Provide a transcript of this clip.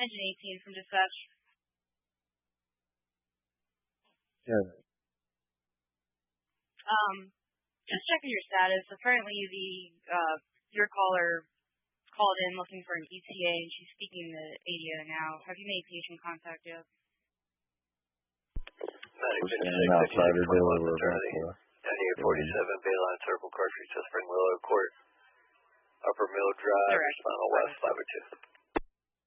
Engine 18 from dispatch. Yeah. Just checking your status. Apparently, your caller called in looking for an ETA, and she's speaking to ADO now. Have you made patient contact yet? Outside or maternity. 9847 Bayline Circle, Cartridge, Spring Willow Court, Upper Mill Drive, Final West 502.